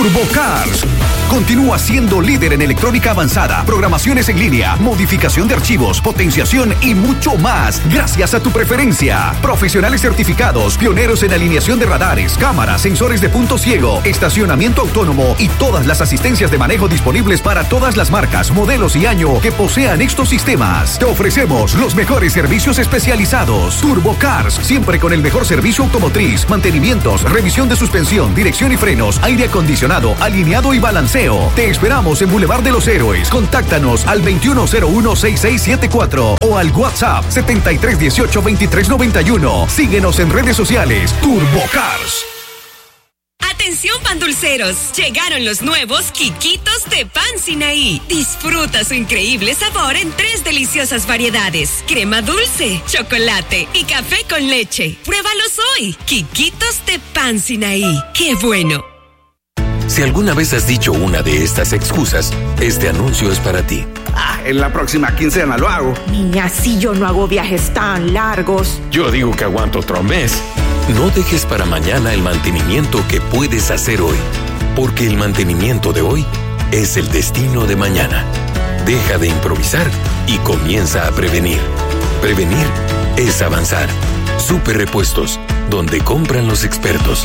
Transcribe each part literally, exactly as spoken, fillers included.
TurboCars. Continúa siendo líder en electrónica avanzada, programaciones en línea, modificación de archivos, potenciación y mucho más, gracias a tu preferencia. Profesionales certificados, pioneros en alineación de radares, cámaras, sensores de punto ciego, estacionamiento autónomo y todas las asistencias de manejo disponibles para todas las marcas, modelos y año que posean estos sistemas. Te ofrecemos los mejores servicios especializados. TurboCars, siempre con el mejor servicio automotriz, mantenimientos, revisión de suspensión, dirección y frenos, aire acondicionado, alineado y balanceo. Te esperamos en Boulevard de los Héroes. Contáctanos al veintiuno cero uno, sesenta y seis setenta y cuatro o al WhatsApp setenta y tres dieciocho, veintitrés noventa y uno. Síguenos en redes sociales. TurboCars. Atención pandulceros, llegaron los nuevos Quiquitos de Pan Sinaí. Disfruta su increíble sabor en tres deliciosas variedades: crema dulce, chocolate y café con leche. Pruébalos hoy. Quiquitos de Pan Sinaí. ¡Qué bueno! Si alguna vez has dicho una de estas excusas, este anuncio es para ti. Ah, en la próxima quincena lo hago. Niña, si yo no hago viajes tan largos. Yo digo que aguanto otro mes. No dejes para mañana el mantenimiento que puedes hacer hoy, porque el mantenimiento de hoy es el destino de mañana. Deja de improvisar y comienza a prevenir. Prevenir es avanzar. Super Repuestos, donde compran los expertos.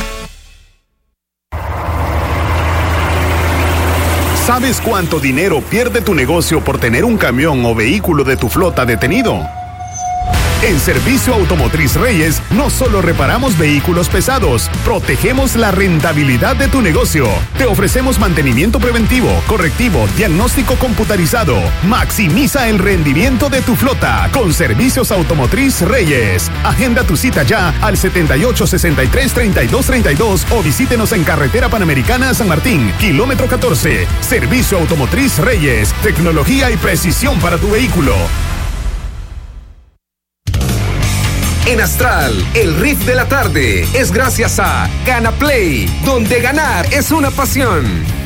¿Sabes cuánto dinero pierde tu negocio por tener un camión o vehículo de tu flota detenido? En Servicio Automotriz Reyes, no solo reparamos vehículos pesados, protegemos la rentabilidad de tu negocio. Te ofrecemos mantenimiento preventivo, correctivo, diagnóstico computarizado. Maximiza el rendimiento de tu flota con Servicios Automotriz Reyes. Agenda tu cita ya al setenta y ocho, sesenta y tres, treinta y dos, treinta y dos o visítenos en Carretera Panamericana San Martín, kilómetro catorce. Servicio Automotriz Reyes, tecnología y precisión para tu vehículo. En Astral, el riff de la tarde es gracias a Gana Play, donde ganar es una pasión.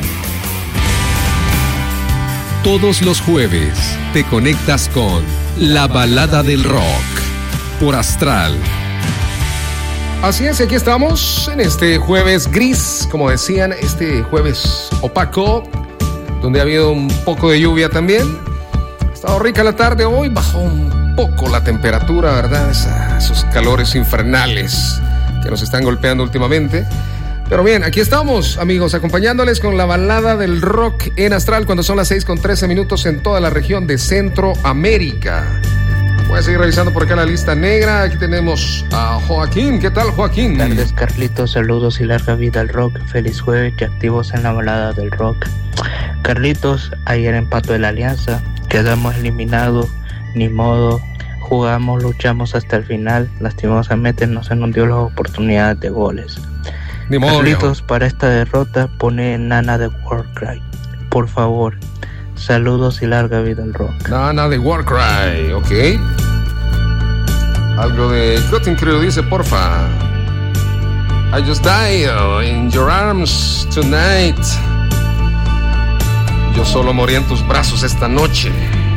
Todos los jueves te conectas con La Balada del Rock por Astral. Así es, aquí estamos en este jueves gris, como decían, este jueves opaco, donde ha habido un poco de lluvia también. Ha estado rica la tarde hoy, bajó un poco la temperatura, ¿verdad? Esa, esos calores infernales que nos están golpeando últimamente. Pero bien, aquí estamos, amigos, acompañándoles con la balada del rock en Astral cuando son las seis con trece minutos en toda la región de Centroamérica. Voy a seguir revisando por acá la lista negra. Aquí tenemos a Joaquín. ¿Qué tal, Joaquín? Buenas tardes, Carlitos. Saludos y larga vida al rock. Feliz jueves y activos en la balada del rock. Carlitos, ayer empató el Alianza. Quedamos eliminados. Ni modo, jugamos, luchamos hasta el final. Lastimosamente no se nos dio las oportunidades de goles. Ni modo, Carlitos, para esta derrota pone Nana de Warcry, por favor. Saludos y larga vida al rock. Nana de Warcry, ok. Algo de Cutting Crew dice, porfa. I just died in your arms tonight. Yo solo morí en tus brazos esta noche.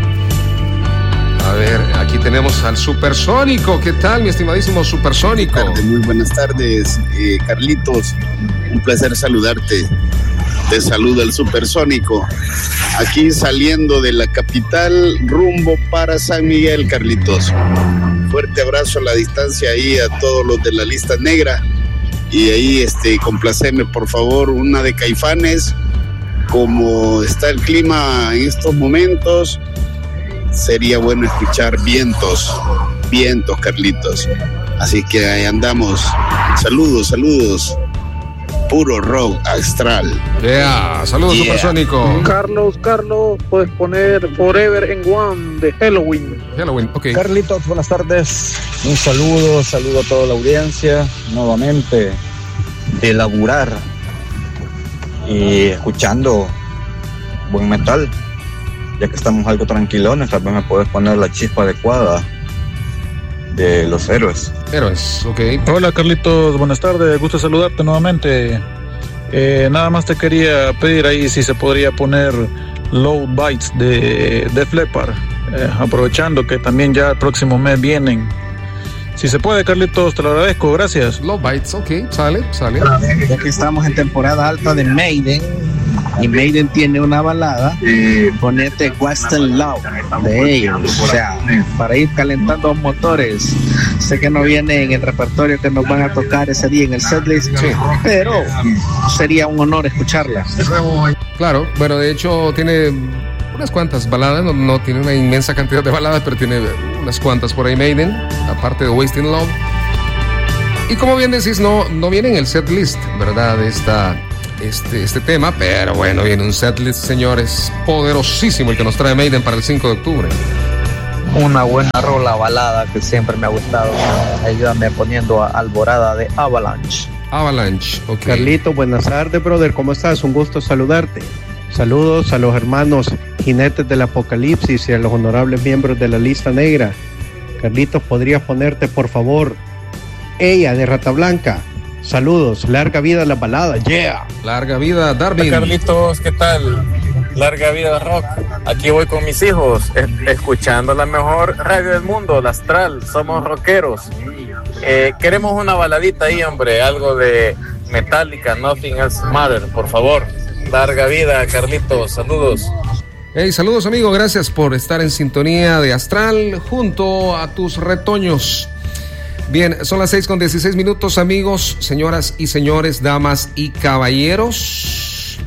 A ver, aquí tenemos al Supersónico. ¿Qué tal, mi estimadísimo Supersónico? Buenas tardes, muy buenas tardes, eh, Carlitos. Un placer saludarte. Te saluda el Supersónico. Aquí saliendo de la capital, rumbo para San Miguel, Carlitos. Fuerte abrazo a la distancia ahí a todos los de la lista negra. Y ahí, este, complaceme, por favor, una de Caifanes. Como está el clima en estos momentos, sería bueno escuchar vientos, vientos, Carlitos. Así que ahí andamos. Saludos, saludos. Puro rock astral. Yeah, saludos, yeah. Supersónico. Carlos, Carlos, puedes poner Forever in One de Halloween. Halloween, ok. Carlitos, buenas tardes. Un saludo, saludo a toda la audiencia. Nuevamente, de laburar y escuchando buen metal. Ya que estamos algo tranquilones, tal vez me puedes poner la chispa adecuada de los héroes. Héroes, ok. Hola, Carlitos, buenas tardes, gusto saludarte nuevamente. Eh, nada más te quería pedir ahí si se podría poner Low Bites de Def Leppard, eh, aprovechando que también ya el próximo mes vienen. Si se puede, Carlitos, te lo agradezco, gracias. Love Bites, ok, sale, sale. Ya que estamos en temporada alta de Maiden, y Maiden tiene una balada, ponete Western Love de ellos, o sea, para ir calentando motores. Sé que no viene en el repertorio que nos van a tocar ese día en el setlist, sí, pero sería un honor escucharla. Claro, bueno, de hecho tiene unas cuantas baladas, no, no tiene una inmensa cantidad de baladas, pero tiene unas cuantas por ahí Maiden, aparte de Wasting Love. Y como bien decís, no, no viene en el setlist, ¿verdad? Esta, este, este tema, pero bueno, viene un setlist, señores, poderosísimo el que nos trae Maiden para el cinco de octubre. Una buena rola balada que siempre me ha gustado. Ayúdame poniendo a Alborada de Avalanche. Avalanche, ok. Carlito, buenas tardes, brother. ¿Cómo estás? Un gusto saludarte. Saludos a los hermanos jinetes del apocalipsis y a los honorables miembros de la lista negra. Carlitos, ¿podrías ponerte, por favor, Ella de Rata Blanca? Saludos, larga vida a la balada, yeah. Larga vida, Darwin. Hola, Carlitos, ¿qué tal? Larga vida al rock. Aquí voy con mis hijos, es- escuchando la mejor radio del mundo, la Astral. Somos rockeros. Eh, queremos una baladita ahí, hombre, algo de Metallica, Nothing Else Matter, por favor. Larga vida, Carlitos, saludos. Hey, saludos, amigo, gracias por estar en sintonía de Astral junto a tus retoños. Bien, son las seis con dieciséis minutos, amigos, señoras y señores, damas y caballeros.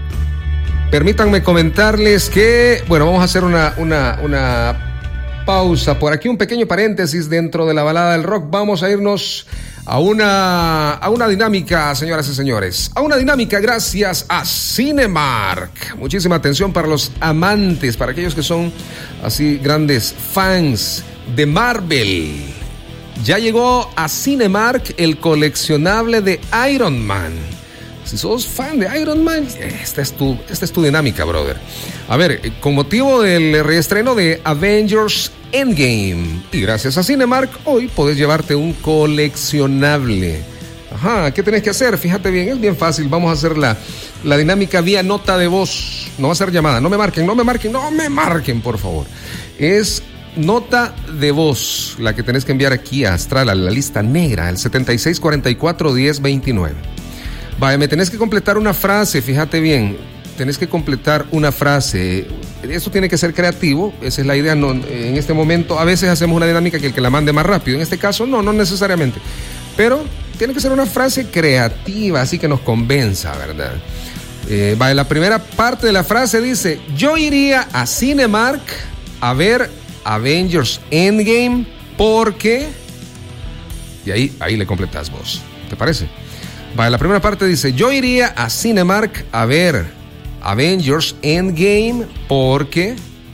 Permítanme comentarles que, bueno, vamos a hacer una, una, una pausa. Por aquí un pequeño paréntesis dentro de la balada del rock. Vamos a irnos a una, a una dinámica, señoras y señores. A una dinámica gracias a Cinemark. Muchísima atención para los amantes, para aquellos que son así grandes fans de Marvel. Ya llegó a Cinemark el coleccionable de Iron Man. Si sos fan de Iron Man, esta es tu, esta es tu dinámica, brother. A ver, con motivo del reestreno de Avengers Endgame, y gracias a Cinemark, hoy podés llevarte un coleccionable. Ajá, ¿qué tenés que hacer? Fíjate bien, es bien fácil. Vamos a hacer la, la dinámica vía nota de voz. No va a ser llamada, no me marquen, no me marquen, no me marquen, por favor. Es nota de voz la que tenés que enviar aquí a Astral, a la lista negra, al setenta y seis cuarenta y cuatro diez veintinueve. Vaya, me tenés que completar una frase, fíjate bien, tenés que completar una frase. Eso tiene que ser creativo, esa es la idea. No, en este momento, a veces hacemos una dinámica que el que la mande más rápido. En este caso, no, no necesariamente. Pero tiene que ser una frase creativa, así que nos convenza, ¿verdad? Eh, vaya, la primera parte de la frase dice: yo iría a Cinemark a ver Avengers Endgame porque... Y ahí, ahí le completas vos, ¿te parece? Vale, la primera parte dice: yo iría a Cinemark a ver Avengers Endgame porque...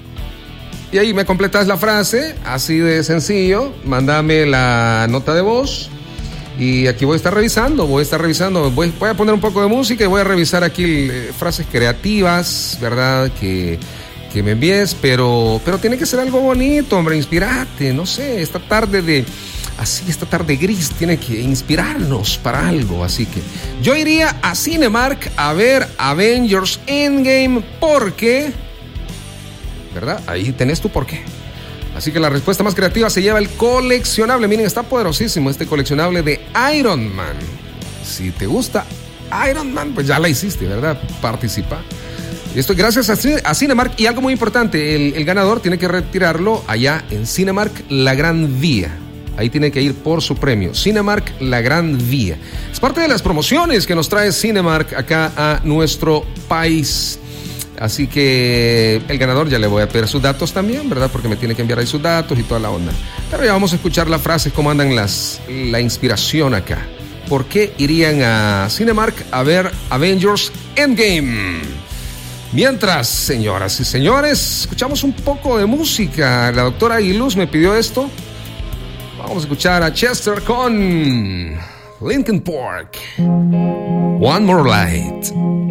Y ahí me completas la frase, así de sencillo. Mándame la nota de voz y aquí voy a estar revisando, voy a estar revisando, voy, voy a poner un poco de música y voy a revisar aquí eh, frases creativas, ¿verdad? Que, que me envíes, pero, pero tiene que ser algo bonito, hombre, inspirate, no sé, esta tarde de... Así, esta tarde gris tiene que inspirarnos para algo. Así que yo iría a Cinemark a ver Avengers Endgame porque... ¿Verdad? Ahí tenés tu por qué. Así que la respuesta más creativa se lleva el coleccionable. Miren, está poderosísimo este coleccionable de Iron Man. Si te gusta Iron Man, pues ya la hiciste, ¿verdad? Participa. Y esto gracias a, a Cinemark. Y algo muy importante, el, el ganador tiene que retirarlo allá en Cinemark La Gran Vía. Ahí tiene que ir por su premio. Cinemark La Gran Vía. Es parte de las promociones que nos trae Cinemark acá a nuestro país. Así que el ganador ya le voy a pedir sus datos también, ¿verdad? Porque me tiene que enviar ahí sus datos y toda la onda. Pero ya vamos a escuchar la frase, cómo andan las, la inspiración acá. ¿Por qué irían a Cinemark a ver Avengers Endgame? Mientras, señoras y señores, escuchamos un poco de música. La doctora Aguiluz me pidió esto. Vamos a escuchar a Chester con Linkin Park. One More Light.